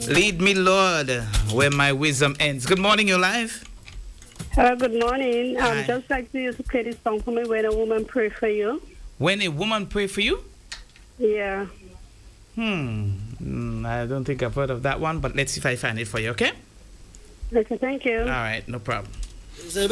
Lead me, Lord, where my wisdom ends. Good morning, you're live. Hello, good morning. Hi. Just like to play this song for me, When a Woman Pray for You. When a woman pray for you? Yeah. I don't think I've heard of that one, but let's see if I find it for you, okay? Okay, thank you. All right, no problem.